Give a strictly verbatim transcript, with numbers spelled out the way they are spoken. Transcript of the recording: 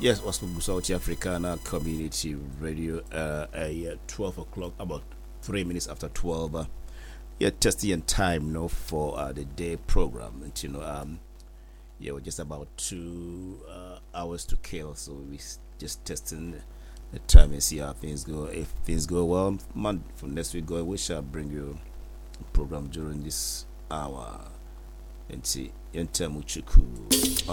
Yes, was South Africana Community Radio. Uh, uh, yeah, twelve o'clock, about three minutes after twelve. Uh, yeah, testing and time, you know, for uh, the day program. And you know, um, yeah, we're just about two uh, hours to kill, so we s- just testing the time and see how things go. If things go well, month from next week, go, we shall bring you a program during this hour and see. Enter Muchuku